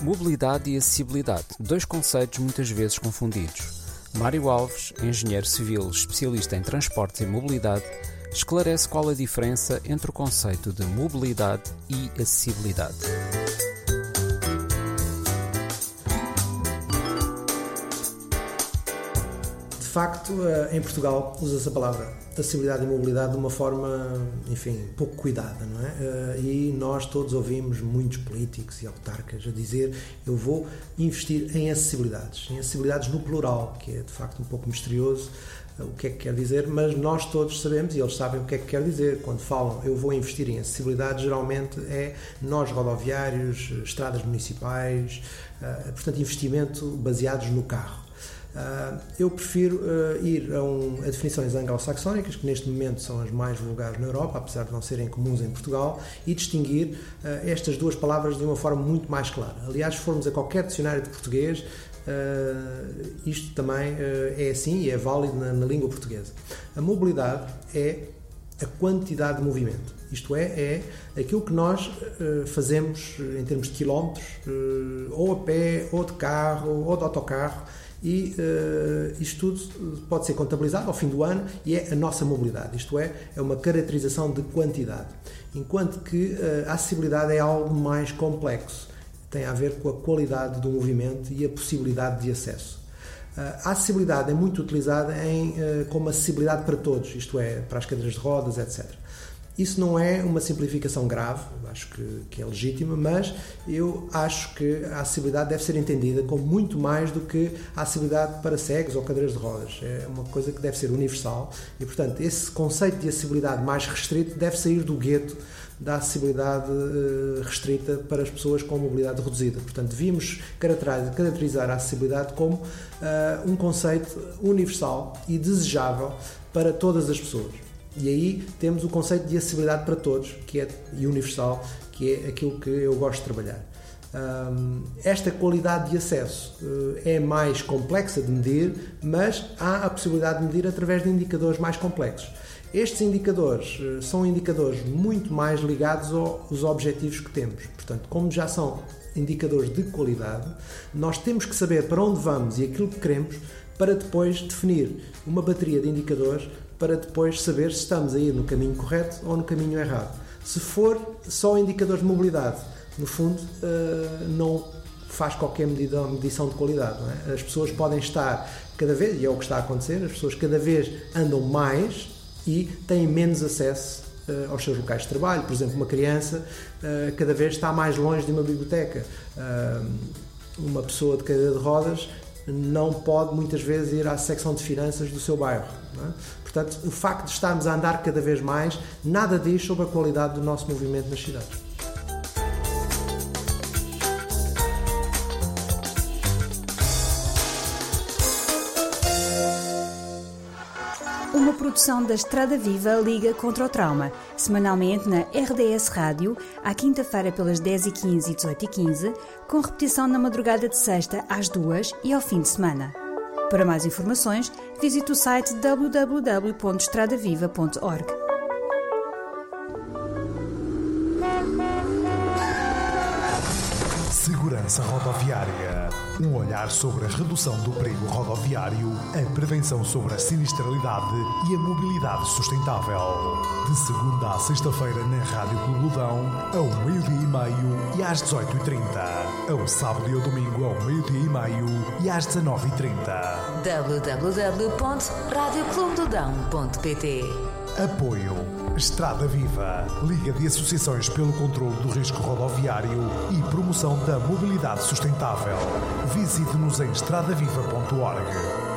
Mobilidade e acessibilidade, dois conceitos muitas vezes confundidos. Mário Alves, engenheiro civil especialista em transportes e mobilidade, esclarece qual a diferença entre o conceito de mobilidade e acessibilidade. De facto, em Portugal usa-se a palavra acessibilidade e mobilidade de uma forma, enfim, pouco cuidada, não é? E nós todos ouvimos muitos políticos e autarcas a dizer: eu vou investir em acessibilidades no plural, que é de facto um pouco misterioso o que é que quer dizer, mas nós todos sabemos e eles sabem o que é que quer dizer. Quando falam eu vou investir em acessibilidade, geralmente é nós rodoviários, estradas municipais, portanto investimento baseados no carro. Eu prefiro ir a definições anglo-saxónicas, que neste momento são as mais vulgares na Europa, apesar de não serem comuns em Portugal, e distinguir estas duas palavras de uma forma muito mais clara. Aliás, se formos a qualquer dicionário de português, isto também é assim e é válido na língua portuguesa. A mobilidade é a quantidade de movimento, isto é aquilo que nós fazemos em termos de quilómetros, ou a pé, ou de carro, ou de autocarro, e isto tudo pode ser contabilizado ao fim do ano e é a nossa mobilidade, isto é uma caracterização de quantidade, enquanto que a acessibilidade é algo mais complexo, tem a ver com a qualidade do movimento e a possibilidade de acesso. A acessibilidade é muito utilizada como acessibilidade para todos, isto é, para as cadeiras de rodas, etc. Isso não é uma simplificação grave, acho que é legítima, mas eu acho que a acessibilidade deve ser entendida como muito mais do que a acessibilidade para cegos ou cadeiras de rodas. É uma coisa que deve ser universal e, portanto, esse conceito de acessibilidade mais restrito deve sair do gueto da acessibilidade restrita para as pessoas com mobilidade reduzida. Portanto, devíamos caracterizar a acessibilidade como um conceito universal e desejável para todas as pessoas. E aí temos o conceito de acessibilidade para todos, que é universal, que é aquilo que eu gosto de trabalhar. Esta qualidade de acesso é mais complexa de medir, mas há a possibilidade de medir através de indicadores mais complexos. Estes indicadores são indicadores muito mais ligados aos objetivos que temos. Portanto, como já são indicadores de qualidade, nós temos que saber para onde vamos e aquilo que queremos para depois definir uma bateria de indicadores para depois saber se estamos a ir no caminho correto ou no caminho errado. Se for só indicadores de mobilidade, no fundo, não faz qualquer medição de qualidade. Não é? As pessoas podem estar cada vez, e é o que está a acontecer, as pessoas cada vez andam mais e têm menos acesso aos seus locais de trabalho. Por exemplo, uma criança cada vez está mais longe de uma biblioteca. Uma pessoa de cadeira de rodas não pode muitas vezes ir à secção de finanças do seu bairro. Não é? Portanto, o facto de estarmos a andar cada vez mais, nada diz sobre a qualidade do nosso movimento nas cidades. Uma produção da Estrada Viva Liga contra o Trauma, semanalmente na RDS Rádio, à quinta-feira pelas 10h15 e 18h15, com repetição na madrugada de sexta às 2h e ao fim de semana. Para mais informações, visite o site www.estradaviva.org. Segurança Rodoviária. Um olhar sobre a redução do perigo rodoviário, a prevenção sobre a sinistralidade e a mobilidade sustentável. De segunda à sexta-feira na Rádio Clubudão, ao 12h30 e às 18h30. Ao sábado e ao domingo ao 12h30 e às 19h30. www.radioclubedodão.pt. Apoio Estrada Viva, Liga de Associações pelo Controlo do Risco Rodoviário e Promoção da Mobilidade Sustentável. Visite-nos em estradaviva.org.